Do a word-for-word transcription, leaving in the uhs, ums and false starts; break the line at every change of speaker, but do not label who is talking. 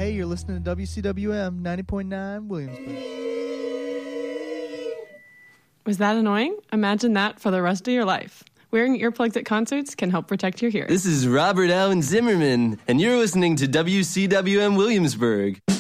Hey, you're listening to W C W M ninety point nine Williamsburg.
Was that annoying? Imagine that for the rest of your life. Wearing earplugs at concerts can help protect your hearing.
This is Robert Allen Zimmerman, and you're listening to W C W M Williamsburg.